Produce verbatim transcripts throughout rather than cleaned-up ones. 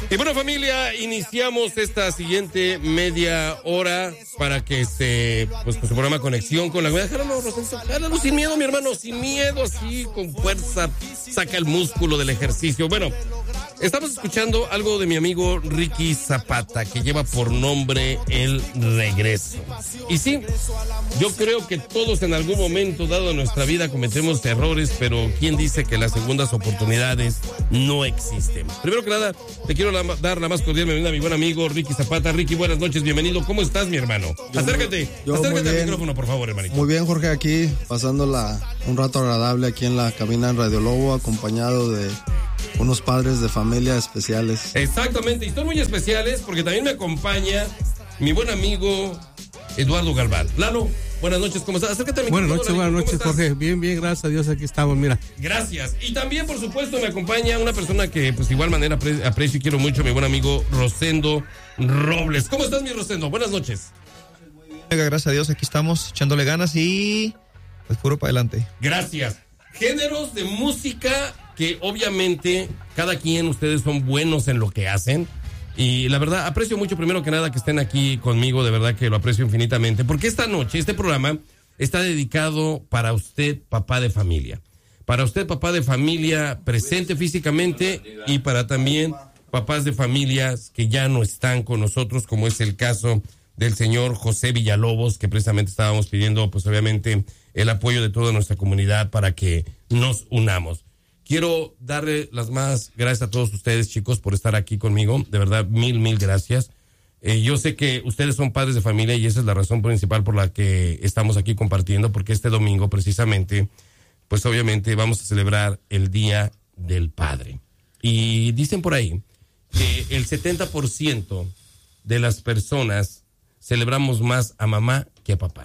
Y bueno, familia, iniciamos esta siguiente media hora para que este, pues con su programa Conexión con la Comunidad. Jálalo, Rosendo, jálalo sin miedo, mi hermano, sin miedo, así, con fuerza, saca el músculo del ejercicio. Bueno, estamos escuchando algo de mi amigo Ricky Zapata, que lleva por nombre El Regreso. Y sí, yo creo que todos en algún momento dado en nuestra vida cometemos errores, pero ¿quién dice que las segundas oportunidades no existen? Primero que nada, te quiero la, dar la más cordial bienvenida a mi buen amigo Ricky Zapata. Ricky, buenas noches, bienvenido. ¿Cómo estás, mi hermano? Yo, acércate, yo acércate al micrófono, por favor, hermanito. Muy bien, Jorge, aquí pasándola un rato agradable aquí en la cabina en Radio Lobo, acompañado de unos padres de familia especiales. Exactamente, y son muy especiales porque también me acompaña mi buen amigo Eduardo Galván. Lalo, buenas noches, ¿cómo estás? Acércate al micrófono. Buenas noches, buenas noches, Jorge. Bien, bien, gracias a Dios, aquí estamos, mira. Gracias. Y también, por supuesto, me acompaña una persona que, pues, de igual manera apre- aprecio y quiero mucho, mi buen amigo Rosendo Robles. ¿Cómo estás, mi Rosendo? Buenas noches. Gracias a Dios, aquí estamos echándole ganas y pues puro para adelante. Gracias. Géneros de música que obviamente cada quien, ustedes son buenos en lo que hacen. Y la verdad, aprecio mucho primero que nada que estén aquí conmigo, de verdad que lo aprecio infinitamente, porque esta noche, este programa está dedicado para usted, papá de familia. Para usted, papá de familia presente físicamente y para también papás de familias que ya no están con nosotros, como es el caso del señor José Villalobos, que precisamente estábamos pidiendo, pues obviamente, el apoyo de toda nuestra comunidad para que nos unamos. Quiero darle las más gracias a todos ustedes, chicos, por estar aquí conmigo. De verdad, mil, mil gracias. Eh, yo sé que ustedes son padres de familia y esa es la razón principal por la que estamos aquí compartiendo, porque este domingo, precisamente, pues obviamente vamos a celebrar el Día del Padre. Y dicen por ahí que el setenta por ciento de las personas celebramos más a mamá que a papá.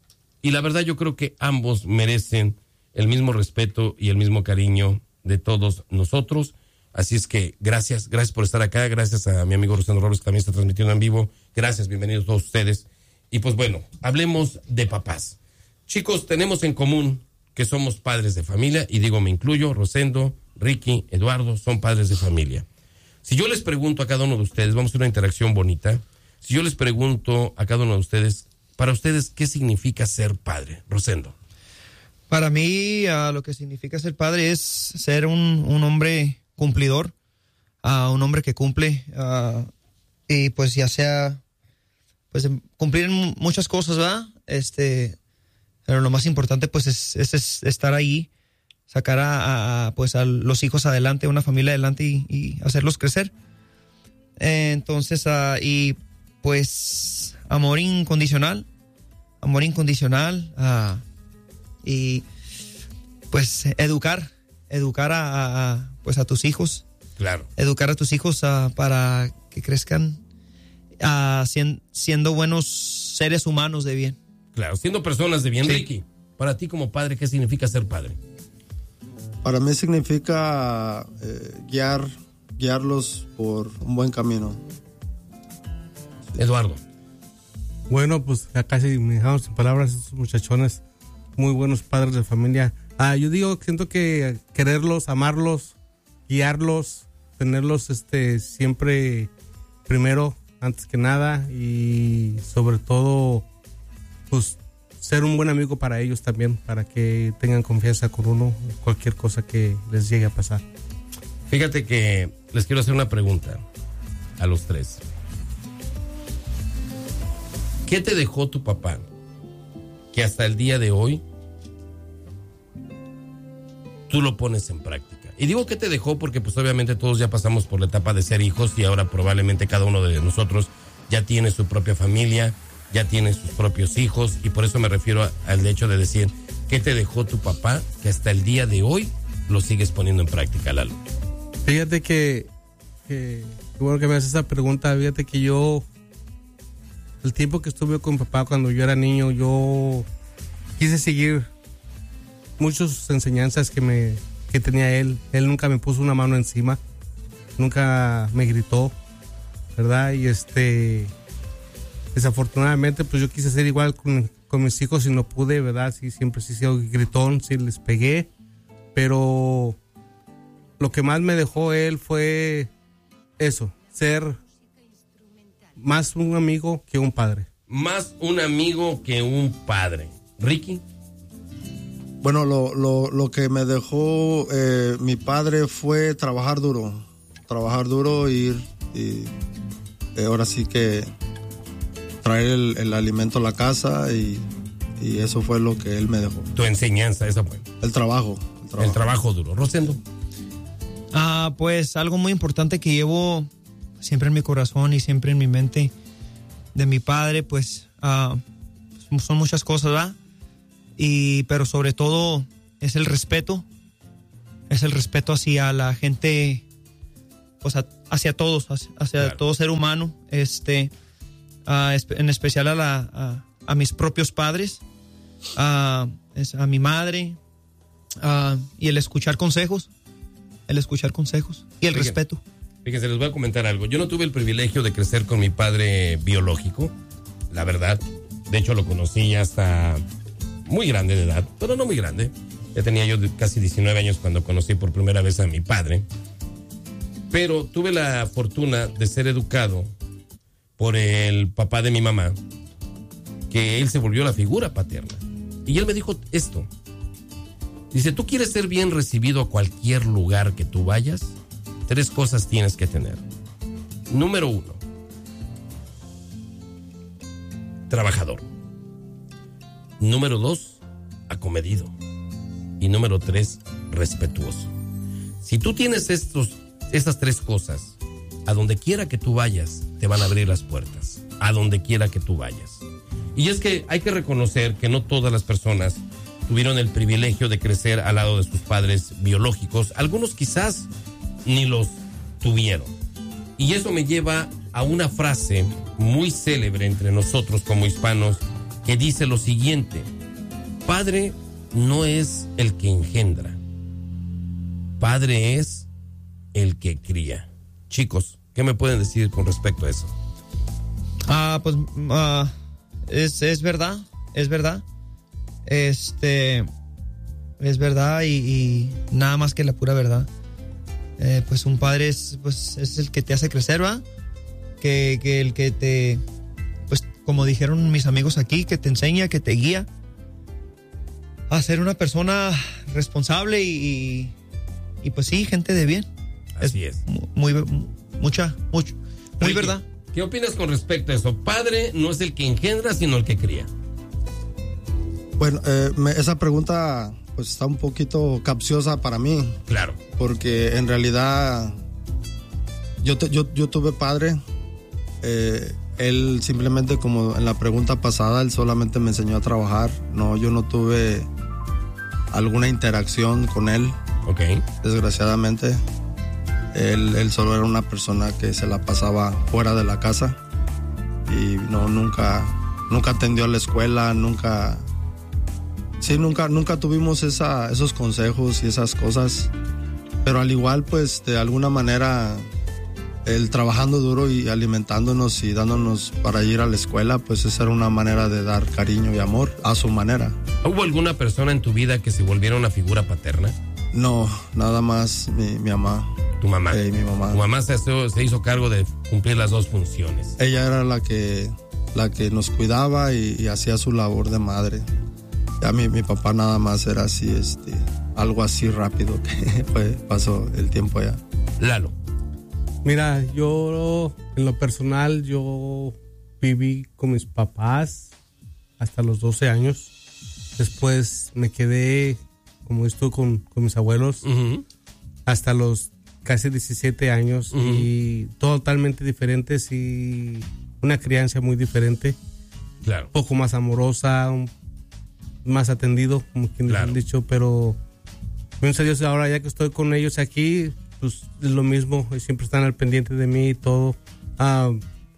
Y la verdad yo creo que ambos merecen el mismo respeto y el mismo cariño de todos nosotros. Así es que gracias, gracias por estar acá, gracias a mi amigo Rosendo Robles que también está transmitiendo en vivo. Gracias, bienvenidos todos ustedes. Y pues bueno, hablemos de papás. Chicos, tenemos en común que somos padres de familia, y digo, me incluyo, Rosendo, Ricky, Eduardo, son padres de familia. Si yo les pregunto a cada uno de ustedes, vamos a hacer una interacción bonita. Si yo les pregunto a cada uno de ustedes, para ustedes, ¿qué significa ser padre? Rosendo. Para mí, uh, lo que significa ser padre es ser un, un hombre cumplidor, uh, un hombre que cumple, uh, y pues ya sea, pues cumplir en muchas cosas, ¿verdad? Este, pero lo más importante, pues es, es, es estar ahí, sacar a, a, pues a los hijos adelante, una familia adelante y, y hacerlos crecer. Eh, entonces, uh, y pues amor incondicional, amor incondicional, uh, y pues educar, educar a, a pues a tus hijos, claro, educar a tus hijos uh, para que crezcan uh, sien, siendo buenos seres humanos de bien. Claro, siendo personas de bien. Sí. Ricky, para ti como padre, ¿qué significa ser padre? Para mí significa eh, guiar, guiarlos por un buen camino. Eduardo. Bueno, pues acá sí me dejamos sin palabras estos muchachones, muy buenos padres de familia. Ah, yo digo, siento que quererlos, amarlos, guiarlos, tenerlos este siempre primero, antes que nada, y sobre todo, pues ser un buen amigo para ellos también, para que tengan confianza con uno, cualquier cosa que les llegue a pasar. Fíjate que les quiero hacer una pregunta a los tres. ¿Qué te dejó tu papá que hasta el día de hoy tú lo pones en práctica? Y digo que te dejó porque pues obviamente todos ya pasamos por la etapa de ser hijos y ahora probablemente cada uno de nosotros ya tiene su propia familia, ya tiene sus propios hijos, y por eso me refiero a, al hecho de decir, ¿qué te dejó tu papá que hasta el día de hoy lo sigues poniendo en práctica, Lalo? Fíjate que, que bueno que me haces esa pregunta. Fíjate que yo, el tiempo que estuve con papá cuando yo era niño, yo quise seguir muchas enseñanzas que me que tenía él. Él nunca me puso una mano encima, nunca me gritó, ¿verdad? Y este, desafortunadamente, pues yo quise ser igual con, con mis hijos y no pude, ¿verdad? Sí, siempre sí soy gritón, sí les pegué, pero lo que más me dejó él fue eso, ser más un amigo que un padre. Más un amigo que un padre. Ricky. Bueno, lo, lo, lo que me dejó eh, mi padre fue trabajar duro. Trabajar duro, ir y eh, ahora sí que traer el, el alimento a la casa y, y eso fue lo que él me dejó. Tu enseñanza, esa fue. El trabajo. El trabajo, el trabajo duro. Rosendo. Ah, pues algo muy importante que llevo siempre en mi corazón y siempre en mi mente de mi padre, pues ah, son muchas cosas, ¿verdad? Y, pero sobre todo es el respeto, es el respeto hacia la gente, pues a, hacia todos, hacia, hacia claro. todo ser humano, este, uh, en especial a, la, a, a mis propios padres, uh, a mi madre, uh, y el escuchar consejos, el escuchar consejos y el Fíjense, respeto. Fíjense, les voy a comentar algo. Yo no tuve el privilegio de crecer con mi padre biológico, la verdad. De hecho, lo conocí hasta muy grande de edad, pero no muy grande. Ya tenía yo casi diecinueve años cuando conocí por primera vez a mi padre. Pero tuve la fortuna de ser educado por el papá de mi mamá, que él se volvió la figura paterna. Y él me dijo esto. Dice, ¿tú quieres ser bien recibido a cualquier lugar que tú vayas? Tres cosas tienes que tener. Número uno, trabajador. Número dos, acomedido. Y número tres, respetuoso. Si tú tienes estos, estas tres cosas, a donde quiera que tú vayas, te van a abrir las puertas. A donde quiera que tú vayas. Y es que hay que reconocer que no todas las personas tuvieron el privilegio de crecer al lado de sus padres biológicos. Algunos quizás ni los tuvieron. Y eso me lleva a una frase muy célebre entre nosotros como hispanos, que dice lo siguiente: padre no es el que engendra, padre es el que cría. Chicos, ¿qué me pueden decir con respecto a eso? Ah, pues uh, es, es verdad, es verdad. Este, es verdad y, y nada más que la pura verdad. Eh, pues un padre es, pues, es el que te hace crecer, ¿va? Que, que el que te, pues como dijeron mis amigos aquí, que te enseña, que te guía a ser una persona responsable y, y pues sí, gente de bien. Así es. es. Muy, mucha, mucho, muy Ricky, verdad. ¿Qué opinas con respecto a eso? Padre no es el que engendra, sino el que cría. Bueno, eh, me, esa pregunta pues está un poquito capciosa para mí. Claro. Porque en realidad yo, te, yo, yo tuve padre. Eh, él simplemente, como en la pregunta pasada, él solamente me enseñó a trabajar. No, yo no tuve alguna interacción con él. Ok. Desgraciadamente. Él, él solo era una persona que se la pasaba fuera de la casa. Y no, nunca, nunca atendió a la escuela, nunca... Sí, nunca, nunca tuvimos esa, esos consejos y esas cosas, pero al igual, pues, de alguna manera, él trabajando duro y alimentándonos y dándonos para ir a la escuela, pues esa era una manera de dar cariño y amor a su manera. ¿Hubo alguna persona en tu vida que se volviera una figura paterna? No, nada más mi, mi mamá. ¿Tu mamá? Eh, mi mamá. Tu mamá se, se hizo cargo de cumplir las dos funciones. Ella era la que, la que nos cuidaba y, y hacía su labor de madre. Ya mi, mi papá nada más era así, este, algo así rápido que fue, pasó el tiempo allá. Lalo. Mira, yo en lo personal, yo viví con mis papás hasta los doce años. Después me quedé, como estuve con, con mis abuelos, uh-huh. hasta los casi diecisiete años, uh-huh. y totalmente diferentes y una crianza muy diferente. Claro. Un poco más amorosa, un más atendido, como quienes claro. han dicho, pero gracias a Dios ahora ya que estoy con ellos aquí, pues es lo mismo, siempre están al pendiente de mí y todo. Uh,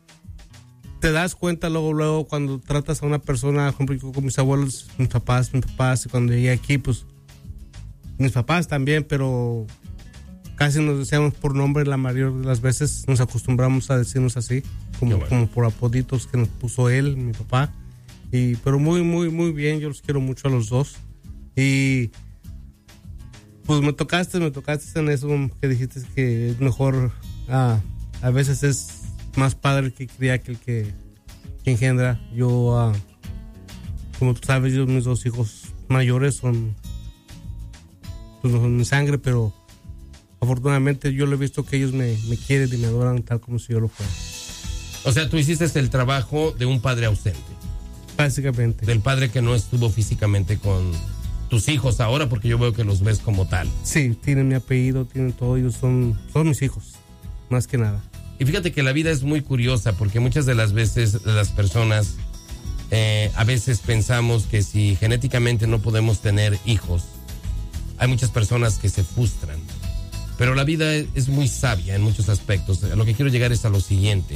te das cuenta luego, luego cuando tratas a una persona, por ejemplo, con mis abuelos, mis papás, mis papás, y cuando llegué aquí, pues mis papás también, pero casi nos decíamos por nombre la mayor de las veces, nos acostumbramos a decirnos así, como, bueno. como por apoditos que nos puso él, mi papá. Y, pero muy, muy, muy bien, yo los quiero mucho a los dos. Y pues me tocaste, me tocaste en eso que dijiste que es mejor ah, a veces es más padre el que cría que el que, que engendra. Yo, uh, como tú sabes, yo, mis dos hijos mayores son, pues no son mi sangre, pero afortunadamente yo lo he visto que ellos me, me quieren y me adoran tal como si yo lo fuera. O sea, tú hiciste el trabajo de un padre ausente. Básicamente. Del padre que no estuvo físicamente con tus hijos ahora, porque yo veo que los ves como tal. Sí, tienen mi apellido, tienen todo, ellos son, son mis hijos, más que nada. Y fíjate que la vida es muy curiosa, porque muchas de las veces las personas, eh, a veces pensamos que si genéticamente no podemos tener hijos, hay muchas personas que se frustran. Pero la vida es muy sabia en muchos aspectos. A lo que quiero llegar es a lo siguiente.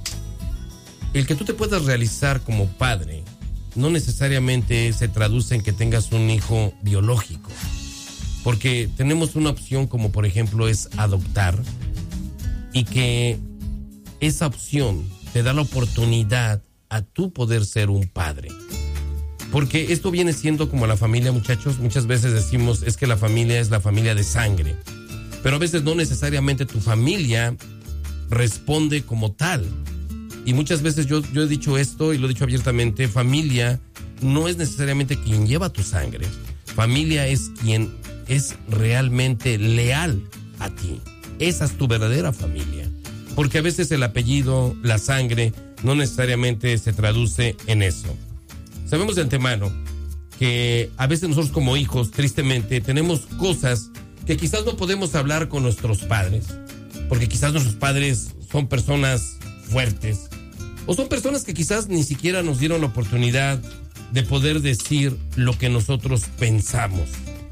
El que tú te puedas realizar como padre no necesariamente se traduce en que tengas un hijo biológico, porque tenemos una opción como por ejemplo es adoptar, y que esa opción te da la oportunidad a tú poder ser un padre, porque esto viene siendo como la familia, muchachos. Muchas veces decimos es que la familia es la familia de sangre, pero a veces no necesariamente tu familia responde como tal. Y muchas veces yo, yo he dicho esto y lo he dicho abiertamente, familia no es necesariamente quien lleva tu sangre. Familia es quien es realmente leal a ti. Esa es tu verdadera familia. Porque a veces el apellido, la sangre, no necesariamente se traduce en eso. Sabemos de antemano que a veces nosotros como hijos, tristemente, tenemos cosas que quizás no podemos hablar con nuestros padres. Porque quizás nuestros padres son personas fuertes, o son personas que quizás ni siquiera nos dieron la oportunidad de poder decir lo que nosotros pensamos.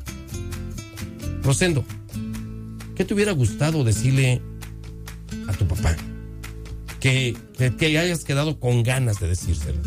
Rosendo, ¿qué te hubiera gustado decirle a tu papá? Que, que, que hayas quedado con ganas de decírselo.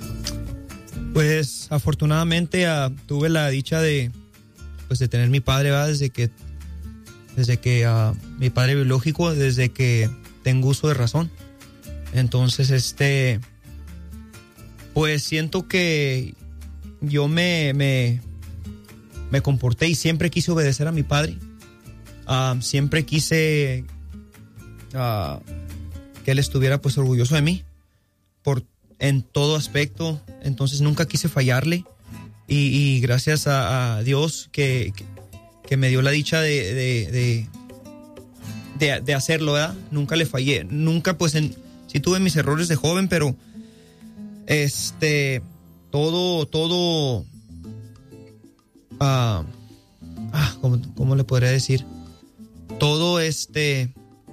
Pues afortunadamente uh, tuve la dicha de, pues, de tener mi padre, ¿verdad? desde que, desde que uh, mi padre biológico, desde que tengo uso de razón. Entonces, este, pues siento que yo me, me, me comporté y siempre quise obedecer a mi padre. Uh, siempre quise uh, que él estuviera pues orgulloso de mí por, en todo aspecto. Entonces nunca quise fallarle y, y gracias a, a Dios que, que, que me dio la dicha de, de, de, de, de hacerlo, ¿verdad? Nunca le fallé, nunca pues en... Sí tuve mis errores de joven, pero este, todo, todo, ah, ah ¿cómo, cómo le podría decir? Todo este,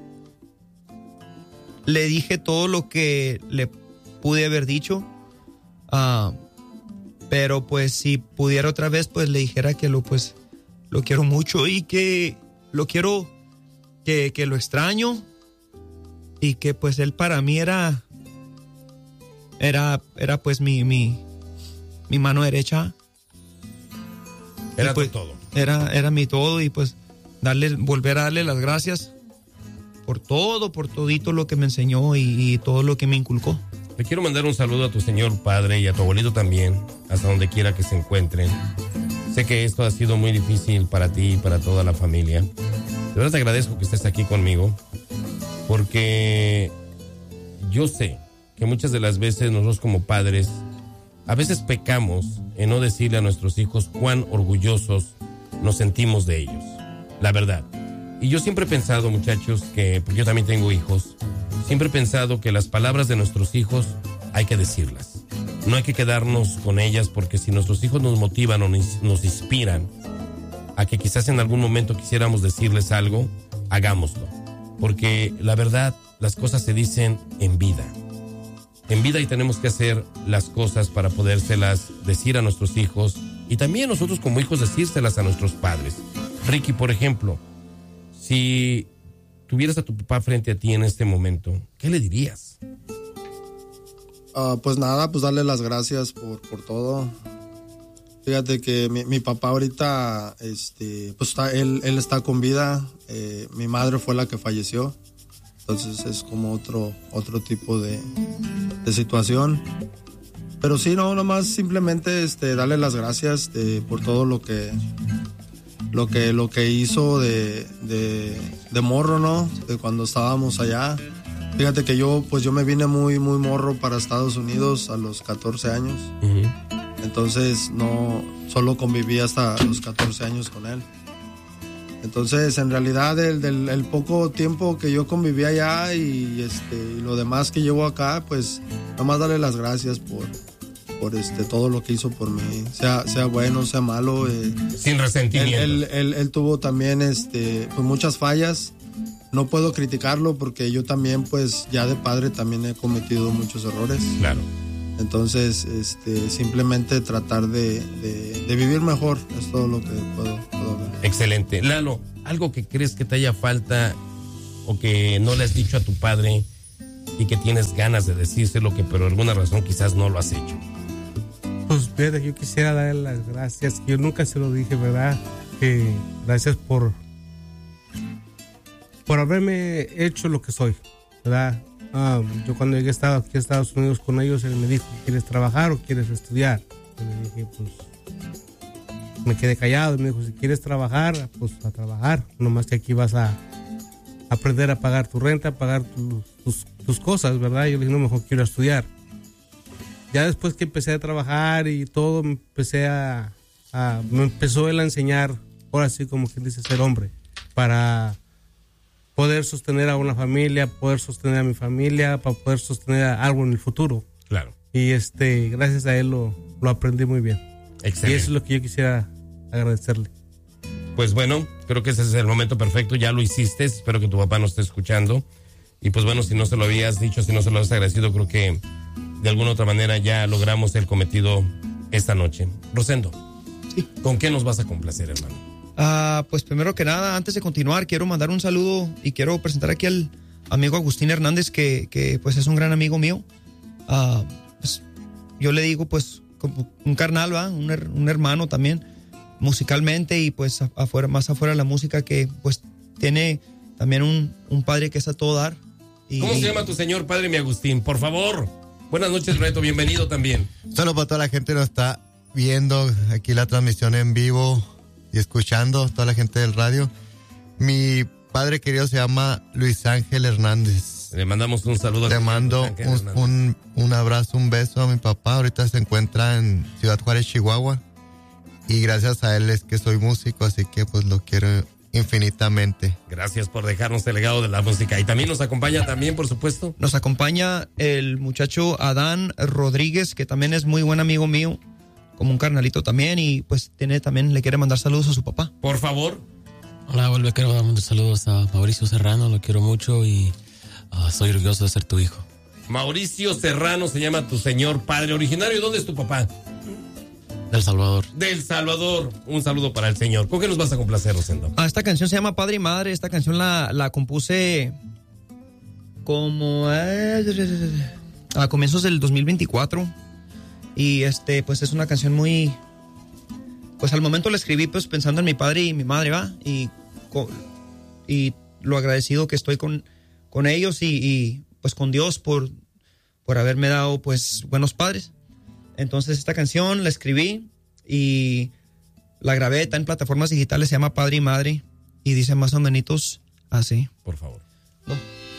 le dije todo lo que le pude haber dicho, ah, pero pues si pudiera otra vez, pues le dijera que lo, pues, lo quiero mucho y que lo quiero, que, que lo extraño. Y que pues él para mí era era era pues mi mi mi mano derecha. Era pues, tu todo. Era era mi todo y pues darle volver a darle las gracias por todo, por todito lo que me enseñó y, y todo lo que me inculcó. Le quiero mandar un saludo a tu señor padre y a tu abuelito también, hasta donde quiera que se encuentren. Sé que esto ha sido muy difícil para ti y para toda la familia. De verdad te agradezco que estés aquí conmigo, porque yo sé que muchas de las veces nosotros como padres a veces pecamos en no decirle a nuestros hijos cuán orgullosos nos sentimos de ellos, la verdad. Y yo siempre he pensado, muchachos, que, porque yo también tengo hijos, siempre he pensado que las palabras de nuestros hijos hay que decirlas. No hay que quedarnos con ellas, porque si nuestros hijos nos motivan o nos inspiran a que quizás en algún momento quisiéramos decirles algo, hagámoslo. Porque la verdad, las cosas se dicen en vida. En vida, y tenemos que hacer las cosas para podérselas decir a nuestros hijos y también nosotros como hijos decírselas a nuestros padres. Ricky, por ejemplo, si tuvieras a tu papá frente a ti en este momento, ¿qué le dirías? Uh, pues nada, pues darle las gracias por, por todo. Fíjate que mi, mi papá ahorita, este, pues está, él, él está con vida. Eh, mi madre fue la que falleció. Entonces es como otro, otro tipo de, de situación. Pero sí, no, nomás simplemente este, darle las gracias de, por todo lo que, lo que, lo que hizo de, de, de morro, ¿no? De cuando estábamos allá. Fíjate que yo, pues yo me vine muy, muy morro para Estados Unidos a los catorce años. Uh-huh. Entonces, no, solo conviví hasta los catorce años con él. Entonces, en realidad, el, del, el poco tiempo que yo conviví allá y, este, y lo demás que llevo acá, pues, nada más darle las gracias por, por este, todo lo que hizo por mí. Sea, sea bueno, sea malo. Eh, Sin resentimiento. Él, él, él, él tuvo también este, pues, muchas fallas. No puedo criticarlo porque yo también, pues, ya de padre también he cometido muchos errores. Claro. Entonces, este, simplemente tratar de, de, de vivir mejor es todo lo que puedo, puedo ver. Excelente. Lalo, ¿algo que crees que te haya falta o que no le has dicho a tu padre y que tienes ganas de decírselo, que por alguna razón quizás no lo has hecho? Pues, fíjate, yo quisiera darle las gracias. Yo nunca se lo dije, ¿verdad? Que gracias por, por haberme hecho lo que soy, ¿verdad? Ah, yo cuando llegué a aquí a Estados Unidos con ellos, él me dijo, ¿quieres trabajar o quieres estudiar? Y le dije, pues, me quedé callado y me dijo, si quieres trabajar, pues a trabajar, nomás que aquí vas a aprender a pagar tu renta, a pagar tu, tus, tus cosas, ¿verdad? Y yo le dije, no, mejor quiero estudiar. Ya después que empecé a trabajar y todo, me empecé a, a me empezó él a enseñar, ahora sí como quien dice, ser hombre, para poder sostener a una familia, poder sostener a mi familia, para poder sostener algo en el futuro. Claro. Y este, gracias a él lo, lo aprendí muy bien. Excelente. Y eso es lo que yo quisiera agradecerle. Pues bueno, creo que ese es el momento perfecto, ya lo hiciste, espero que tu papá nos esté escuchando. Y pues bueno, si no se lo habías dicho, si no se lo has agradecido, creo que de alguna otra manera ya logramos el cometido esta noche. Rosendo, sí. ¿Con qué nos vas a complacer, hermano? Uh, pues primero que nada, antes de continuar, quiero mandar un saludo y quiero presentar aquí al amigo Agustín Hernández, que, que pues es un gran amigo mío. Uh, pues, yo le digo pues como un carnal, ¿va? Un, her, un hermano también, musicalmente, y pues afuera, más afuera de la música, que pues tiene también un, un padre que es a todo dar. Y, ¿Cómo se llama tu señor padre, mi Agustín? Por favor. Buenas noches, Reto, bienvenido también. Solo para toda la gente que nos está viendo aquí la transmisión en vivo y escuchando, toda la gente del radio. Mi padre querido se llama Luis Ángel Hernández. Le mandamos un saludo. Le mando un, un, un abrazo, un beso a mi papá. Ahorita se encuentra en Ciudad Juárez, Chihuahua. Y gracias a él es que soy músico, así que pues lo quiero infinitamente. Gracias por dejarnos el legado de la música. Y también nos acompaña también, por supuesto. Nos acompaña el muchacho Adán Rodríguez, que también es muy buen amigo mío, como un carnalito también, y pues tiene también le quiere mandar saludos a su papá. Por favor. Hola, vuelve, quiero mandar saludos a Mauricio Serrano, lo quiero mucho y uh, soy orgulloso de ser tu hijo. Mauricio Serrano se llama tu señor padre. ¿Originario dónde es tu papá? Del Salvador. Del Salvador. Un saludo para el señor. ¿Con qué nos vas a complacer, Rosendo? Ah, esta canción se llama Padre y Madre. Esta canción la, la compuse como a comienzos del dos mil veinticuatro. Y este, pues es una canción muy, pues al momento la escribí pues pensando en mi padre y mi madre, va, y, y lo agradecido que estoy con, con ellos y, y pues con Dios por, por haberme dado pues buenos padres. Entonces esta canción la escribí y la grabé, está en plataformas digitales, se llama Padre y Madre y dice más o menos así. Por favor. No.